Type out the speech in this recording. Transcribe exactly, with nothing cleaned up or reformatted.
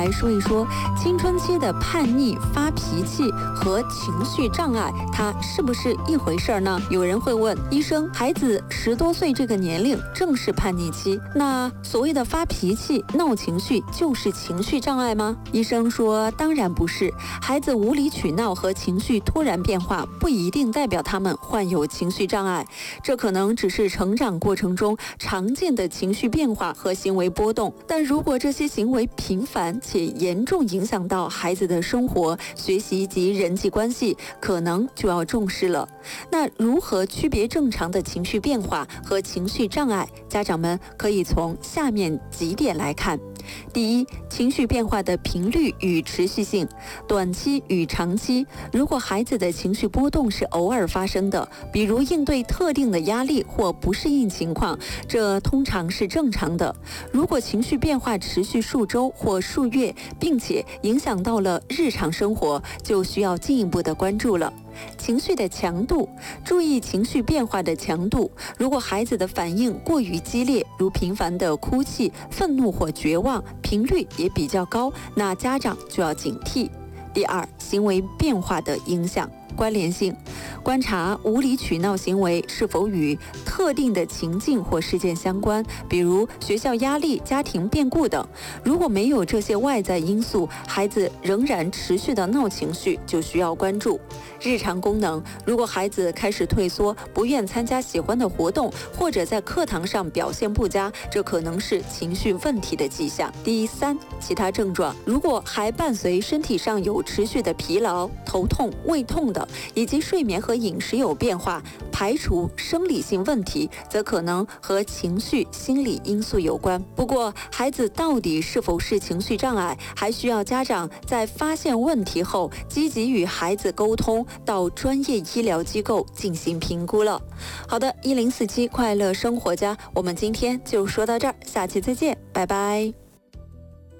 来说一说青春期的叛逆、发脾气和情绪障碍，它是不是一回事呢？有人会问医生，孩子十多岁这个年龄正是叛逆期，那所谓的发脾气、闹情绪就是情绪障碍吗？医生说，当然不是。孩子无理取闹和情绪突然变化，不一定代表他们患有情绪障碍，这可能只是成长过程中常见的情绪变化和行为波动。但如果这些行为频繁且严重影响到孩子的生活、学习及人际关系，可能就要重视了。那如何区别正常的情绪变化和情绪障碍？家长们可以从下面几点来看。第一，情绪变化的频率与持续性，短期与长期。如果孩子的情绪波动是偶尔发生的，比如应对特定的压力或不适应情况，这通常是正常的。如果情绪变化持续数周或数月，并且影响到了日常生活，就需要进一步的关注了。情绪的强度，注意情绪变化的强度。如果孩子的反应过于激烈，如频繁的哭泣、愤怒或绝望，频率也比较高，那家长就要警惕。第二，行为变化的影响。关联性，观察无理取闹行为是否与特定的情境或事件相关，比如学校压力、家庭变故等。如果没有这些外在因素，孩子仍然持续的闹情绪，就需要关注。日常功能，如果孩子开始退缩，不愿参加喜欢的活动，或者在课堂上表现不佳，这可能是情绪问题的迹象。第三，其他症状，如果还伴随身体上有持续的疲劳、头痛、胃痛等，以及睡眠和饮食有变化，排除生理性问题，则可能和情绪、心理因素有关。不过，孩子到底是否是情绪障碍，还需要家长在发现问题后，积极与孩子沟通，到专业医疗机构进行评估了。好的，一零四七快乐生活家，我们今天就说到这儿，下期再见，拜拜。